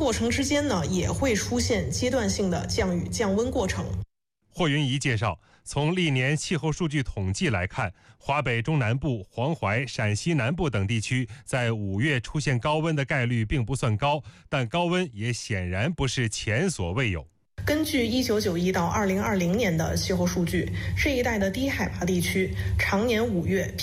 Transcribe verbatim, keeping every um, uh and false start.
过程之间呢，也会出现阶段性的降雨降温过程。 霍云怡介绍，从历年气候数据统计来看，华北中南部、黄淮、陕西南部等地区在五月出现高温的概率并不算高，但高温也显然不是前所未有。 根据一九九一到二零二零年的气候数据，这一带的低海拔地区常年五月